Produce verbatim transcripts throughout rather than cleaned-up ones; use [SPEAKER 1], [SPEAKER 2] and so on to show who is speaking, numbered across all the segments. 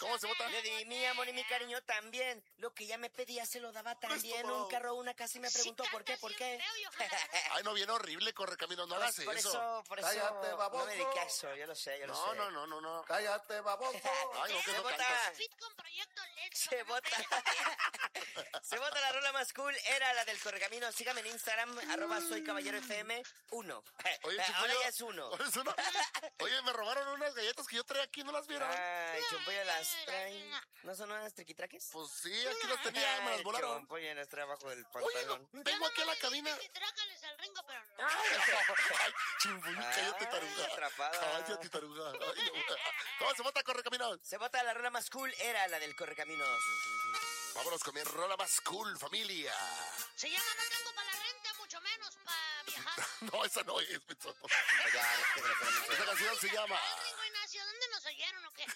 [SPEAKER 1] ¿Cómo se vota?
[SPEAKER 2] Le di mi amor y mi cariño también. Lo que ella me pedía se lo daba también. Un carro, una casa y me preguntó por qué, por qué.
[SPEAKER 1] Ay, no, viene horrible, Correcaminos, no hagas eso.
[SPEAKER 2] Por eso, por eso.
[SPEAKER 3] Cállate, baboso.
[SPEAKER 2] No me dediqué a eso, yo lo sé, yo lo
[SPEAKER 1] No,
[SPEAKER 2] sé.
[SPEAKER 1] no, no, no, no.
[SPEAKER 3] Cállate, baboso.
[SPEAKER 1] Ay, no, que
[SPEAKER 2] Se
[SPEAKER 1] no
[SPEAKER 2] vota.
[SPEAKER 1] cantas.
[SPEAKER 4] Fit con Proyecto Lex.
[SPEAKER 2] Se vota. Se vota la rola más cool. Era la del Correcamino. Sígame en Instagram, arroba soy caballero F M uno.
[SPEAKER 1] Oye,
[SPEAKER 2] Ahora
[SPEAKER 1] Chimpollo,
[SPEAKER 2] ya es uno.
[SPEAKER 1] ¿ahora es uno? Oye, me robaron unas galletas que yo traía aquí, ¿no las vieron?
[SPEAKER 2] Ay, Chompollo las trae. ¿No son unas triquitraques?
[SPEAKER 1] Pues sí, aquí las tenía, me las volaron.
[SPEAKER 2] Chompollo las trae abajo del
[SPEAKER 1] Oye,
[SPEAKER 2] pantalón.
[SPEAKER 1] no, vengo aquí a la cabina.
[SPEAKER 4] Trácales al Ringo, pero no.
[SPEAKER 1] Ay, Chimpollo, cállate,
[SPEAKER 2] Ay,
[SPEAKER 1] taruga.
[SPEAKER 2] atrapada.
[SPEAKER 1] Cállate, taruga. Ay, no. ¿Cómo se vota, Correcaminos?
[SPEAKER 2] Se vota la rola más cool. Era la del Correcaminos.
[SPEAKER 1] Vámonos con mi rola más cool, familia.
[SPEAKER 4] Se llama No tengo para la renta, mucho menos para viajar.
[SPEAKER 1] No, esa no es, Menso.
[SPEAKER 2] Ya, no, no, no, no.
[SPEAKER 1] Esa canción se llama...
[SPEAKER 4] Ay, Ringo Ignacio, ¿dónde nos oyeron o qué?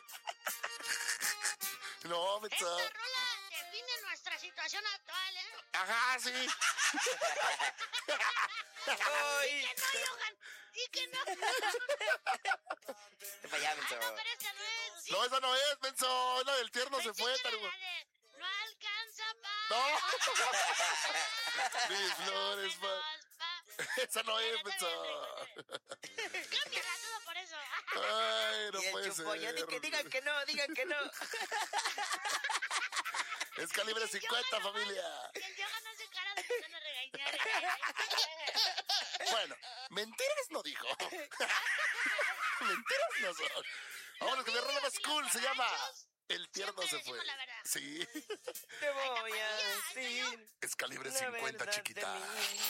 [SPEAKER 1] No, Menso.
[SPEAKER 4] Esta rola define nuestra situación actual, ¿eh?
[SPEAKER 1] Ajá, sí.
[SPEAKER 2] Ay,
[SPEAKER 4] Que no, Johan, y que no.
[SPEAKER 2] te para allá, Menso.
[SPEAKER 4] Ah, no, pero esta no es. ¿sí?
[SPEAKER 1] No, esa no es, Menso. La del tierno se
[SPEAKER 4] Pensé
[SPEAKER 1] fue,
[SPEAKER 4] que era
[SPEAKER 1] taruga.
[SPEAKER 4] la de No alcanza pa.
[SPEAKER 1] No. Mis flores, pa.
[SPEAKER 4] Menos pa.
[SPEAKER 1] Esa no es,
[SPEAKER 4] Dale,
[SPEAKER 1] Menso.
[SPEAKER 4] Cámbiala todo por eso.
[SPEAKER 1] Ay, no
[SPEAKER 2] Y el
[SPEAKER 1] puede
[SPEAKER 2] Chompollo, di que
[SPEAKER 1] ser.
[SPEAKER 2] digan que no, digan que no.
[SPEAKER 1] Es calibre cincuenta, familia.
[SPEAKER 4] Y el Johan hace cara de que van a regañar.
[SPEAKER 1] Bueno, mentiras no dijo. Mentiras no son. Vámonos con mi rola más cool, se llama El tierno
[SPEAKER 4] Siempre
[SPEAKER 1] se fue.
[SPEAKER 4] decimos la verdad.
[SPEAKER 1] Sí.
[SPEAKER 2] Te voy a decir.
[SPEAKER 1] Es calibre
[SPEAKER 2] la
[SPEAKER 1] cincuenta,
[SPEAKER 2] verdad
[SPEAKER 1] chiquita.
[SPEAKER 2] de mí.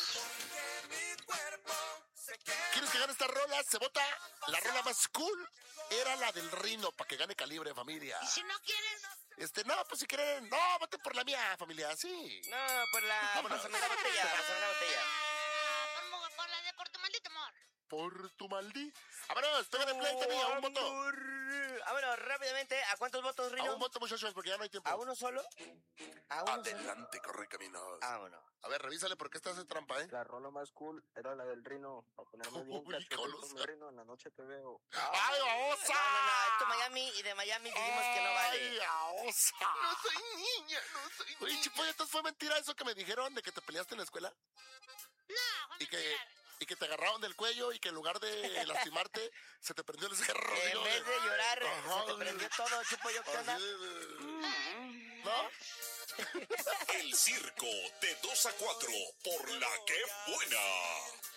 [SPEAKER 1] ¿Quieres que gane esta rola? Se vota. La rola más cool era la del Rino, para que gane calibre, familia.
[SPEAKER 4] Y si no quieres,
[SPEAKER 1] Este, no, pues si quieren, no, voten por la mía, familia, sí.
[SPEAKER 2] No, por la.
[SPEAKER 1] Vámonos.
[SPEAKER 2] Pásame la botella, pásame la botella.
[SPEAKER 4] ah, por, por la de por tu maldito amor.
[SPEAKER 1] Por tu maldí. Vámonos, pégale play también a un voto.
[SPEAKER 2] Ah, bueno, rápidamente, ¿a cuántos votos,
[SPEAKER 1] A
[SPEAKER 2] Rino?
[SPEAKER 1] un voto, muchachos, porque ya no hay tiempo.
[SPEAKER 2] ¿A uno solo? ¿A uno solo?
[SPEAKER 1] Adelante, corre caminos.
[SPEAKER 2] Vámonos.
[SPEAKER 1] A ver, revísale porque estás en trampa, ¿eh?
[SPEAKER 3] La rola más cool era la del Rino. Para ponerme bien
[SPEAKER 1] Uy,
[SPEAKER 3] cachetito,
[SPEAKER 1] colosa.
[SPEAKER 3] mi Rino, en la noche te veo.
[SPEAKER 1] ¡Ay, babosa!
[SPEAKER 2] No, no, no, esto Miami y de Miami dijimos que no vale.
[SPEAKER 1] ¡Ay, babosa! No soy niña, no soy niña. Oye, Chipolla, ¿entonces fue mentira eso que me dijeron de que te peleaste en la escuela?
[SPEAKER 4] No, Juan
[SPEAKER 1] Y que,
[SPEAKER 4] Mentirar.
[SPEAKER 1] y que te agarraron del cuello y que en lugar de lastimarte, se te prendió el cerro.
[SPEAKER 2] En
[SPEAKER 1] digo,
[SPEAKER 2] vez de llorar,
[SPEAKER 1] Ajá.
[SPEAKER 2] se te prendió todo, chupo yo, ¿qué onda?
[SPEAKER 1] Así de- ¿No?
[SPEAKER 5] El circo de dos a cuatro por La Que Buena.